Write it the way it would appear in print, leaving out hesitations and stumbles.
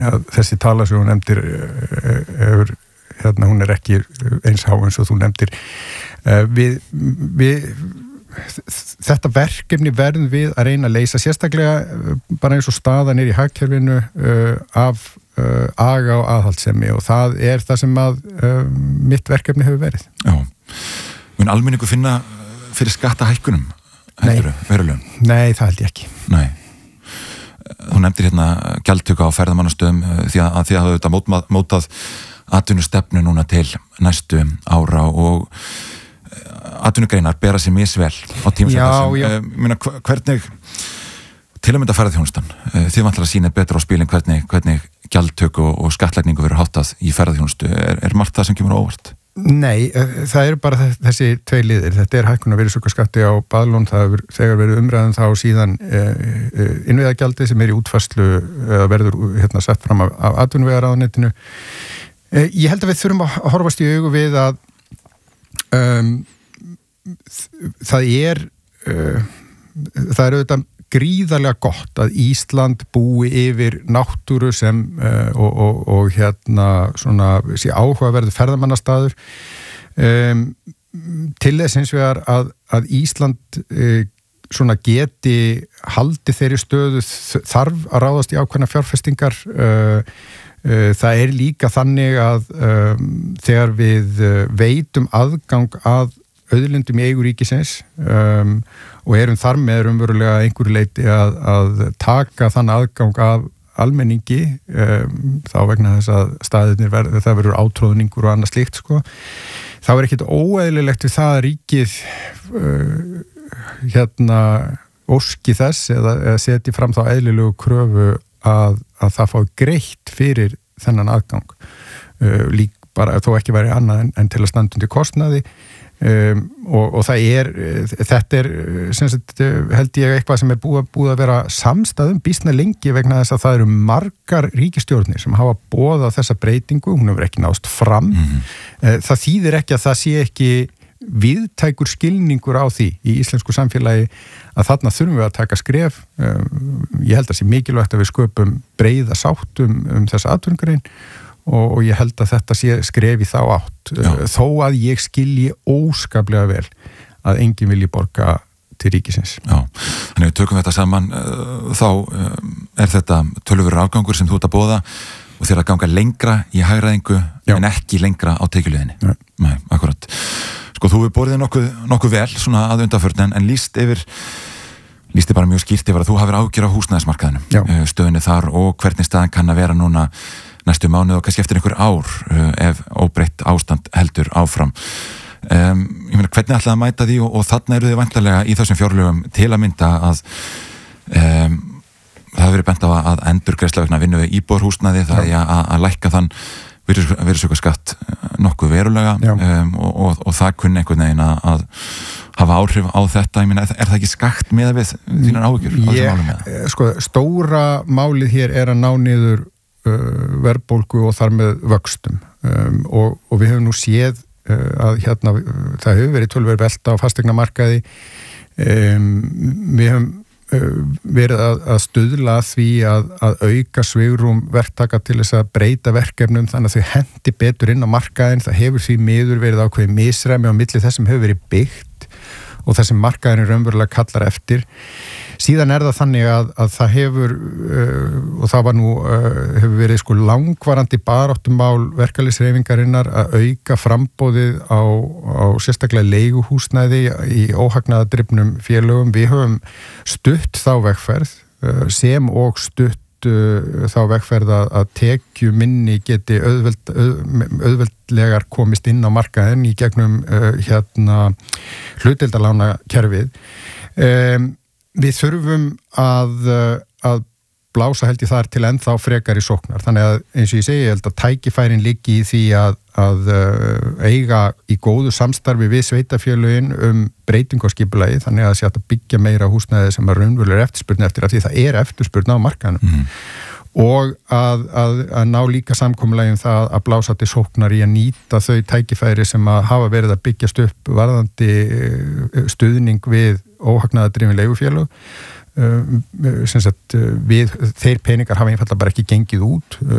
þessi tala sem hún nefndir hún ekki eins há eins og þú nefndir. Þetta verkefni verðum við að reyna að leysa sérstaklega bara eins og staðan í hagkerfinu af aga og aðhaldssemi og það það sem að mitt verkefni hefur verið. Já. Mun almenningur finna fyrir skattahækkunum? Verulegum? Nei, það held ég ekki. Nei. Þú nefndir hérna gjaldtöku á ferðamannastöðum því að þið hafðu þetta mótað atvinnustefnu núna til næstu ára og atvinnugreinar bera sér misvel á tímasættasum. Hvernig til að mynda ferðarþjónustan, þið vantar að sýna betur á spilin hvernig gjaldtöku og skattlagningu verður háttað í ferðarþjónustu. Margt það sem kemur á óvart? Nei, það bara þessi tvei liðir. Þetta hækkun á virðisaukaskatti á baðlón, það hefur þegar verið umræðum þá síðan innviðagjaldið sem í útfærslu eða verður sett fram af atvinnuvegaráðuneytinu. Ég held að við þurfum að horfast í augu við að það auðvitað gríðarlega gott að Ísland búi yfir náttúru sem og svona sé áhugaverður ferðamannastaður til þess hins vegar að Ísland svona geti haldið þeirri stöðu þarf að ráðast í ákveðna fjárfestingar. Það líka þannig að þegar við veitum aðgang að auðlindum í eigu ríkisins og erum þar með raunverulega einhverju leyti að taka þann aðgang af almenningi þá vegna þess að staðirnir það verður átróðningur og annað slíkt sko. Þá ekkert óeðlilegt við það að ríkið óski þess eða seti fram þá eðlilegu kröfu að það fái greitt fyrir þennan aðgang bara þó ekki væri annað en til að standa undir kostnaði og þetta sem sagt, held ég eitthvað sem búið að vera samstæðum býsna lengi vegna þess að það eru margar ríkisstjórnir sem hafa boðað þessa breytingu, hún hefur ekki náðst fram. Það þýðir ekki að það sé ekki viðtækur skilningur á því í íslensku samfélagi að þarna þurfum við að taka skref. Ég held að það sé mikilvægt að við sköpum breiða sátt þessa atvinnugrein og ég held að þetta sé skref í þá átt. Þó að ég skilji óskaplega vel að enginn vilji borga til ríkisins. Já, þannig við tökum þetta saman þá þetta töluverður afgangur sem þú ert að boða og þér að ganga lengra í hagræðingu en ekki lengra á tekjuleiðinni. Nei, akkurat. Sko, þú hefur borðið nokkuð vel svona að undanförn en lýsti bara mjög skýrt yfir að þú hafir ágjör á húsnæðismarkaðinum, stöðunni þar og hvernig staðan kann að vera núna næstu mánuð og kannski eftir einhver ár ef óbreytt ástand heldur áfram. Ég meina, hvernig ætlaði að mæta því og þarna eru þið væntanlega í þessum fjárlögum til að mynda að það hefur verið bent á að endurgreiðsla vegna vinnu við íbúðarhúsnæði, það að lækka þann virðisaukaskatt nokkuð verulega og það kunni einhvern veginn að hafa áhrif á þetta. Ég meina, það ekki skakt með við þínar áhyggjur? Sko, stóra málið hér að ná niður verðbólgu og þar með vöxtum og við höfum nú séð að það hefur verið töluvert velta á fasteignamarkaði. Við höfum verið að stuðla að því að auka svigrúm verktaka til þess að breyta verkefnum þannig að þau hendi betur inn á markaðin. Það hefur því miður verið ákveðið misræmi á milli þess sem hefur verið byggt og þess sem markaðin raunverulega kallar eftir. Síðan það þannig að það hefur og það var nú hefur verið sko langvarandi baráttumál verkalýðshreyfingarinnar að auka framboðið á sérstaklega leiguhúsnæði í óhagnaðardrifnum félögum. Við höfum stutt þá vegferð sem og stutt þá vegferð að tekjuminni geti auðveldlegar komist inn á markaðinn í gegnum hlutdeildarlánakerfið. Við þurfum að blása held ég þar til ennþá frekar í sóknar. Þannig að eins og ég segi, ég held að tækifærin liggi í því að eiga í góðu samstarfi við sveitarfélögin breytingu á skipulagi, þannig að það sé hægt að byggja meira húsnæði sem raunverulega eftirspurn eftir af því það eftirspurn á markaðnum. Og að ná líka samkomulagi það að blása til sóknar í að nýta þau tækifæri sem að hafa verið að byggjast upp varðandi stuðning við óhagnaðardrifin leigufélög. Þeir peningar hafa einfallega bara ekki gengið út.